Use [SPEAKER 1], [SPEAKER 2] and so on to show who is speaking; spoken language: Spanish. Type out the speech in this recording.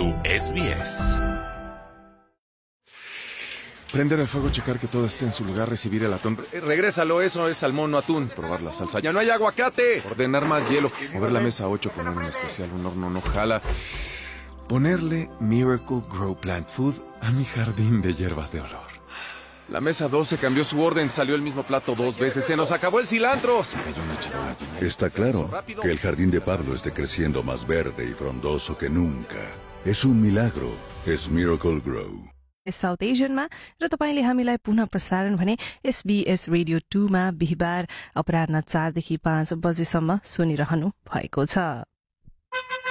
[SPEAKER 1] su SBS.
[SPEAKER 2] Prender el fuego, checar que todo esté en su lugar, recibir el atún. Regrésalo, eso es salmón o atún. Probar la salsa. ¡Ya no hay aguacate! Ordenar más hielo. Mover la mesa 8, poner un especial, un horno no jala. Ponerle Miracle Grow Plant Food a mi jardín de hierbas de olor. La mesa 12 cambió su orden, salió el mismo plato 2 veces. ¡Se nos acabó el cilantro! Se cayó una charola llena.
[SPEAKER 3] Está claro que el jardín de Pablo esté creciendo más verde y frondoso que nunca. Es un milagro. Es Miracle Grow.
[SPEAKER 4] South एसियनमा र तपाईले हामीलाई पुनः प्रसारण भने SBS radio 2 मा बिहीबार अपराह्न 4 देखि 5 बजेसम्म सुनिरहनु भएको छ।